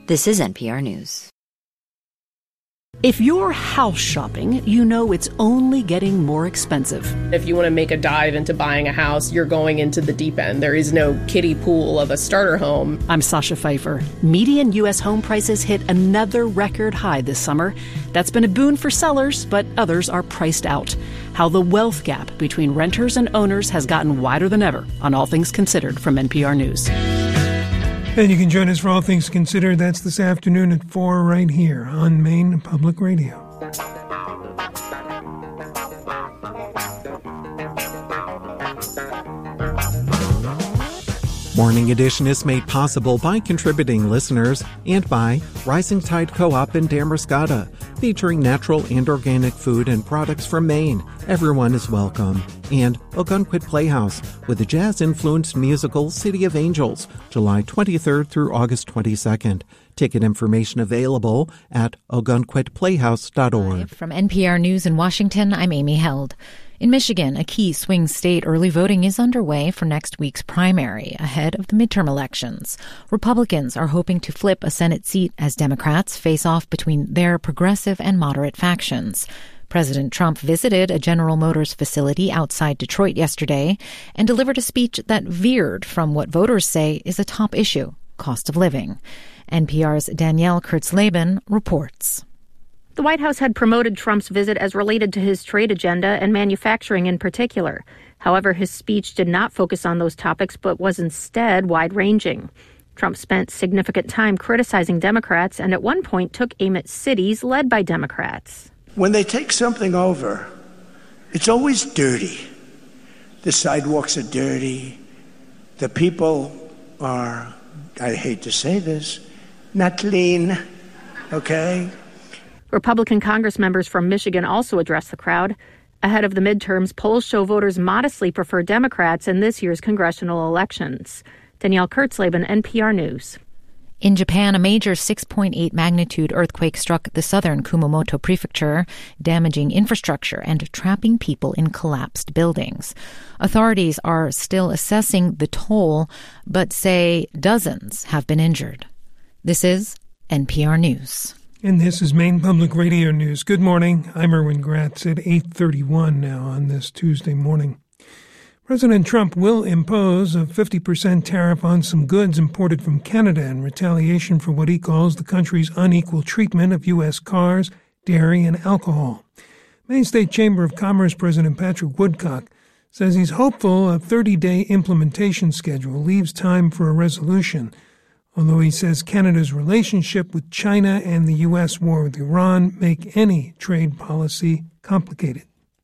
This is NPR News. If you're house shopping, you know it's only getting more expensive. If you want to make a dive into buying a house, you're going into the deep end. There is no kiddie pool of a starter home. I'm Sasha Pfeiffer. Median U.S. home prices hit another record high this summer. That's been a boon for sellers, but others are priced out. How the wealth gap between renters and owners has gotten wider than ever on All Things Considered from NPR News. And you can join us for All Things Considered. That's this afternoon at 4 right here on Maine Public Radio. Morning Edition is made possible by contributing listeners and by Rising Tide Co-op in Damariscotta, featuring natural and organic food and products from Maine. Everyone is welcome. And Ogunquit Playhouse with the jazz-influenced musical City of Angels, July 23rd through August 22nd. Ticket information available at ogunquitplayhouse.org. From NPR News in Washington, I'm Amy Held. In Michigan, a key swing state, early voting is underway for next week's primary, ahead of the midterm elections. Republicans are hoping to flip a Senate seat as Democrats face off between their progressive and moderate factions. President Trump visited a General Motors facility outside Detroit yesterday and delivered a speech that veered from what voters say is a top issue, cost of living. NPR's Danielle Kurtzleben reports. The White House had promoted Trump's visit as related to his trade agenda and manufacturing in particular. However, his speech did not focus on those topics, but was instead wide-ranging. Trump spent significant time criticizing Democrats and at one point took aim at cities led by Democrats. When they take something over, it's always dirty. The sidewalks are dirty. The people are, I hate to say this, not clean, okay? Republican Congress members from Michigan also addressed the crowd. Ahead of the midterms, polls show voters modestly prefer Democrats in this year's congressional elections. Danielle Kurtzleben, NPR News. In Japan, a major 6.8 magnitude earthquake struck the southern Kumamoto prefecture, damaging infrastructure and trapping people in collapsed buildings. Authorities are still assessing the toll, but say dozens have been injured. This is NPR News. And this is Maine Public Radio News. Good morning. I'm Erwin Gratz at 8:31 now on this Tuesday morning. President Trump will impose a 50% tariff on some goods imported from Canada in retaliation for what he calls the country's unequal treatment of U.S. cars, dairy, and alcohol. Maine State Chamber of Commerce President Patrick Woodcock says he's hopeful a 30-day implementation schedule leaves time for a resolution, although he says Canada's relationship with China and the U.S. war with Iran make any trade policy complicated.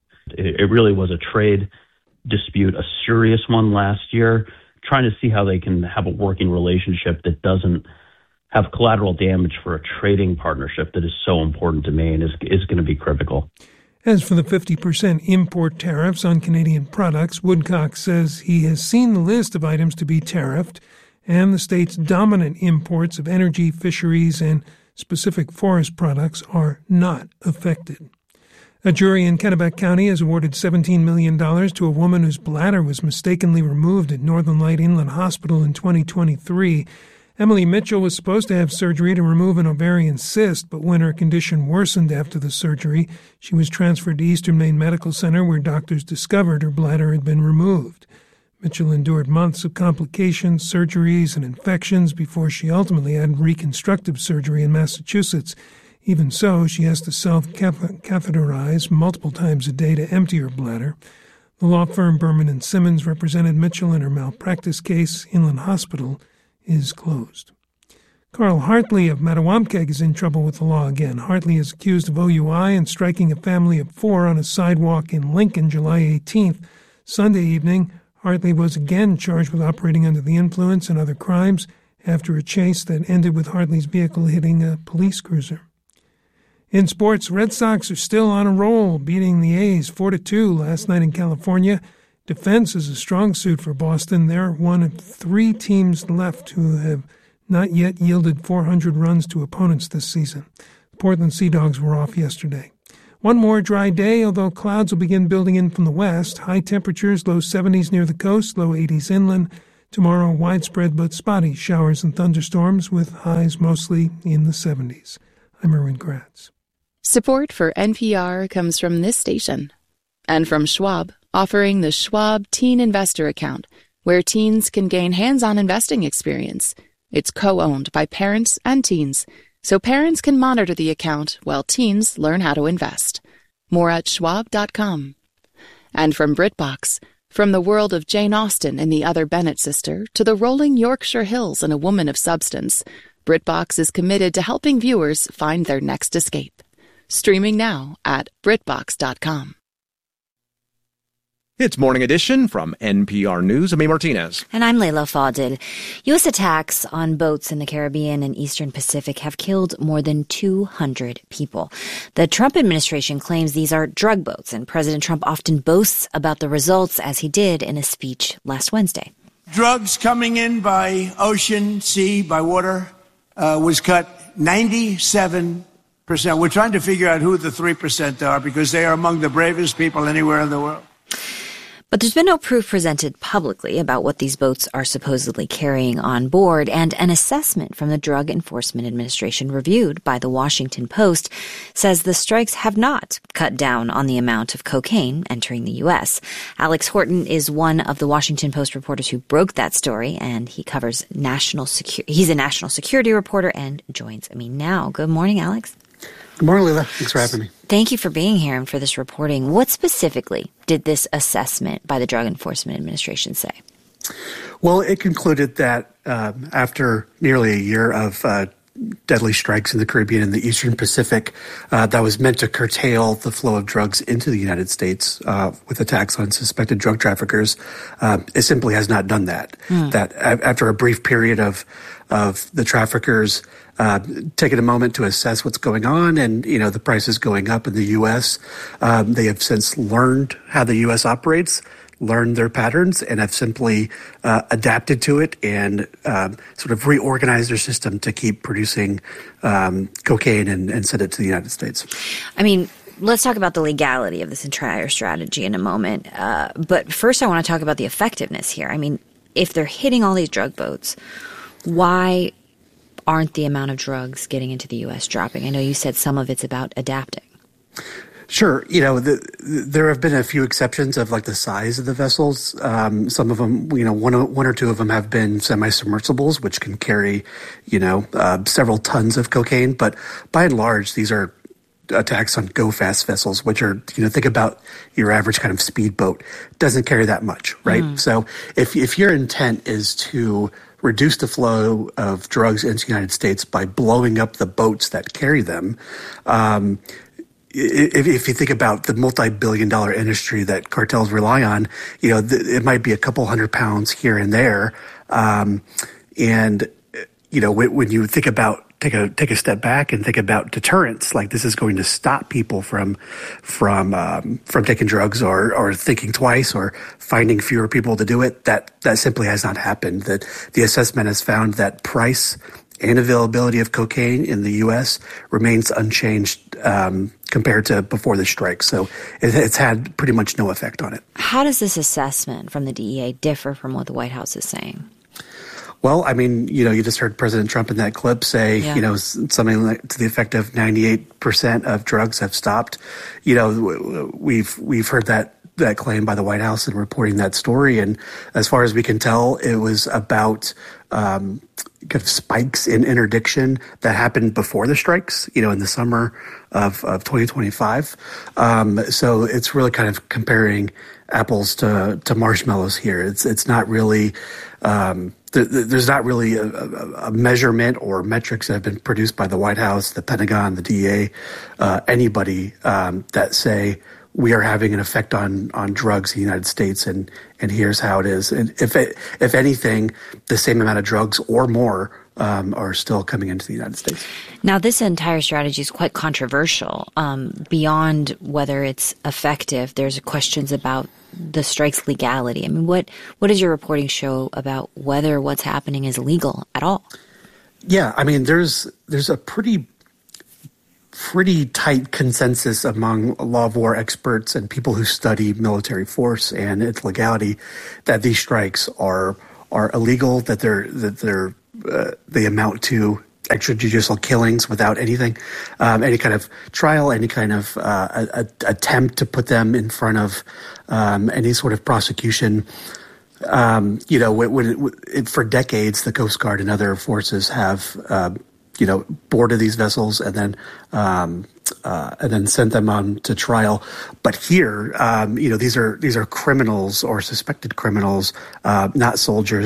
It really was a trade dispute, a serious one last year, trying to see how they can have a working relationship that doesn't have collateral damage for a trading partnership that is so important to Maine is going to be critical. As for the 50% import tariffs on Canadian products, Woodcock says he has seen the list of items to be tariffed, and the state's dominant imports of energy, fisheries, and specific forest products are not affected. A jury in Kennebec County has awarded $17 million to a woman whose bladder was mistakenly removed at Northern Light Inland Hospital in 2023. Emily Mitchell was supposed to have surgery to remove an ovarian cyst, but when her condition worsened after the surgery, she was transferred to Eastern Maine Medical Center, where doctors discovered her bladder had been removed. Mitchell endured months of complications, surgeries, and infections before she ultimately had reconstructive surgery in Massachusetts. Even so, she has to self-catheterize multiple times a day to empty her bladder. The law firm Berman & Simmons represented Mitchell in her malpractice case. Inland Hospital is closed. Carl Hartley of Mattawamkeag is in trouble with the law again. Hartley is accused of OUI and striking a family of 4 on a sidewalk in Lincoln July 18th. Sunday evening, Hartley was again charged with operating under the influence and other crimes after a chase that ended with Hartley's vehicle hitting a police cruiser. In sports, Red Sox are still on a roll, beating the A's 4-2 last night in California. Defense is a strong suit for Boston. They're one of 3 teams left who have not yet yielded 400 runs to opponents this season. The Portland Sea Dogs were off yesterday. One more dry day, although clouds will begin building in from the west. High temperatures, low 70s near the coast, low 80s inland. Tomorrow, widespread but spotty showers and thunderstorms with highs mostly in the 70s. I'm Erwin Kratz. Support for NPR comes from this station and from Schwab, offering the Schwab Teen Investor Account, where teens can gain hands-on investing experience. It's co-owned by parents and teens, so parents can monitor the account while teens learn how to invest. More at schwab.com. And from BritBox, from the world of Jane Austen and the Other Bennet sister to the rolling Yorkshire Hills and A Woman of Substance, BritBox is committed to helping viewers find their next escape. Streaming now at BritBox.com. It's Morning Edition from NPR News. I'm A. Martinez. And I'm Layla Fadil. U.S. attacks on boats in the Caribbean and Eastern Pacific have killed more than 200 people. The Trump administration claims these are drug boats, and President Trump often boasts about the results, as he did in a speech last Wednesday. Drugs coming in by ocean, sea, by water was cut 97%. We're trying to figure out who the 3% are because they are among the bravest people anywhere in the world. But there's been no proof presented publicly about what these boats are supposedly carrying on board, and an assessment from the Drug Enforcement Administration reviewed by the Washington Post says the strikes have not cut down on the amount of cocaine entering the U.S. Alex Horton is one of the Washington Post reporters who broke that story, and he covers national security. He's a national security reporter and joins me now. Good morning, Alex. Good morning, Leila. Thanks for having me. Thank you for being here and for this reporting. What specifically did this assessment by the Drug Enforcement Administration say? Well, it concluded that after nearly a year of deadly strikes in the Caribbean and the Eastern Pacific that was meant to curtail the flow of drugs into the United States with attacks on suspected drug traffickers, it simply has not done that. That after a brief period of the traffickers taking a moment to assess what's going on, and the prices going up in the U.S., they have since learned how the U.S. operates, learned their patterns, and have simply adapted to it and sort of reorganized their system to keep producing cocaine and send it to the United States. I mean, let's talk about the legality of this entire strategy in a moment. But first, I want to talk about the effectiveness here. I mean, if they're hitting all these drug boats, why aren't the amount of drugs getting into the U.S. dropping? I know you said some of it's about adapting. Sure. There have been a few exceptions of like the size of the vessels. Some of them, one or two of them have been semi-submersibles, which can carry, several tons of cocaine. But by and large, these are attacks on go-fast vessels, which are, think about your average kind of speedboat. Doesn't carry that much, right? So if your intent is to reduce the flow of drugs into the United States by blowing up the boats that carry them, if you think about the multi-billion-dollar industry that cartels rely on, it might be a couple 100 pounds here and there. When you think about take a step back and think about deterrence, like this is going to stop people from taking drugs or thinking twice or finding fewer people to do it. That simply has not happened. That the assessment has found that price and availability of cocaine in the U.S. remains unchanged compared to before the strike. So it's had pretty much no effect on it. How does this assessment from the DEA differ from what the White House is saying? Well, I mean, you just heard President Trump in that clip say, something like to the effect of 98% of drugs have stopped. We've heard that claim by the White House in reporting that story. And as far as we can tell, it was about kind of spikes in interdiction that happened before the strikes, in the summer of 2025. So it's really kind of comparing apples to marshmallows here. It's not really there's not really a measurement or metrics that have been produced by the White House, the Pentagon, the DEA, anybody that say we are having an effect on drugs in the United States, and here's how it is. And if anything, the same amount of drugs or more are still coming into the United States. Now, this entire strategy is quite controversial. Beyond whether it's effective, there's questions about the strike's legality. I mean, what does your reporting show about whether what's happening is legal at all? Yeah, I mean, there's a pretty tight consensus among law of war experts and people who study military force and its legality that these strikes are are illegal, that they amount to extrajudicial killings without any kind of trial, any kind of attempt to put them in front of any sort of prosecution. For decades, the Coast Guard and other forces have, boarded these vessels and then sent them on to trial. But here, these are criminals or suspected criminals, not soldiers.